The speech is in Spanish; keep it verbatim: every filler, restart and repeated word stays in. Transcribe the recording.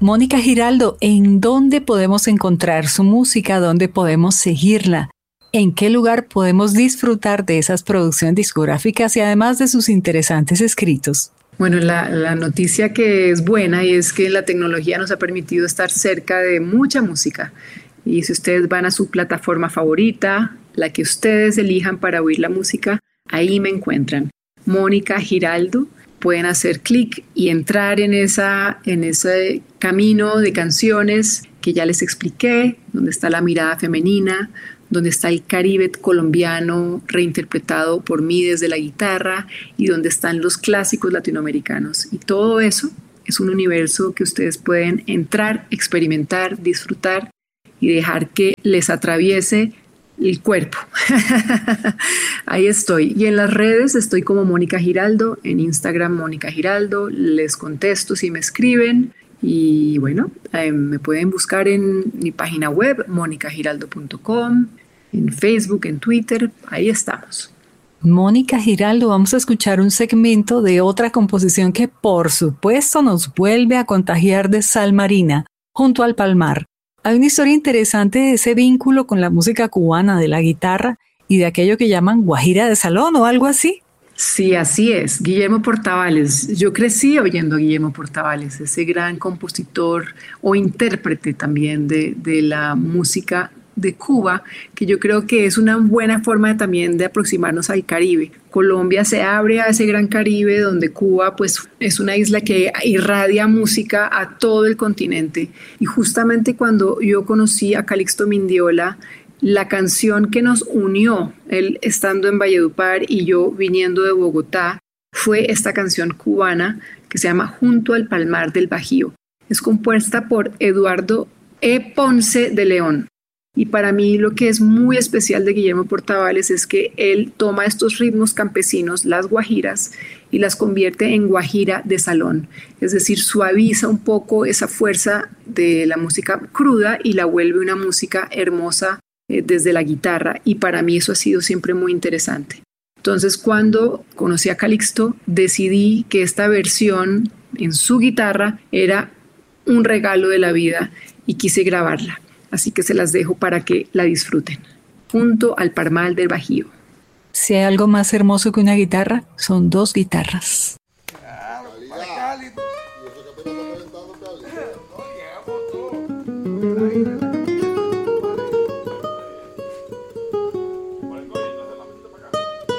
Mónica Giraldo, ¿en dónde podemos encontrar su música? ¿Dónde podemos seguirla? ¿En qué lugar podemos disfrutar de esas producciones discográficas y además de sus interesantes escritos? Bueno, la, la noticia que es buena y es que la tecnología nos ha permitido estar cerca de mucha música. Y si ustedes van a su plataforma favorita, la que ustedes elijan para oír la música, ahí me encuentran. Mónica Giraldo. Pueden hacer clic y entrar en, esa, en ese camino de canciones que ya les expliqué, donde está la mirada femenina, donde está el Caribe colombiano reinterpretado por mí desde la guitarra y donde están los clásicos latinoamericanos. Y todo eso es un universo que ustedes pueden entrar, experimentar, disfrutar y dejar que les atraviese el cuerpo. Ahí estoy. Y en las redes estoy como Mónica Giraldo, en Instagram Mónica Giraldo, les contesto si me escriben y bueno, eh, me pueden buscar en mi página web mónica giraldo punto com, en Facebook, en Twitter, ahí estamos. Mónica Giraldo, vamos a escuchar un segmento de otra composición que por supuesto nos vuelve a contagiar de sal marina, Junto al Palmar. Hay una historia interesante de ese vínculo con la música cubana, de la guitarra y de aquello que llaman guajira de salón o algo así. Sí, así es. Guillermo Portavales. Yo crecí oyendo a Guillermo Portavales, ese gran compositor o intérprete también de, de la música de Cuba, que yo creo que es una buena forma también de aproximarnos al Caribe. Colombia se abre a ese gran Caribe donde Cuba pues es una isla que irradia música a todo el continente. Y justamente cuando yo conocí a Calixto Mindiola, la canción que nos unió, él estando en Valledupar y yo viniendo de Bogotá, fue esta canción cubana que se llama Junto al Palmar del Bajío. Es compuesta por Eduardo E. Ponce de León. Y para mí lo que es muy especial de Guillermo Portavales es que él toma estos ritmos campesinos, las guajiras, y las convierte en guajira de salón. Es decir, suaviza un poco esa fuerza de la música cruda y la vuelve una música hermosa eh, desde la guitarra. Y para mí eso ha sido siempre muy interesante. Entonces, cuando conocí a Calixto, decidí que esta versión en su guitarra era un regalo de la vida y quise grabarla. Así que se las dejo para que la disfruten. Junto al Palmar del Bajío. Si hay algo más hermoso que una guitarra, son dos guitarras.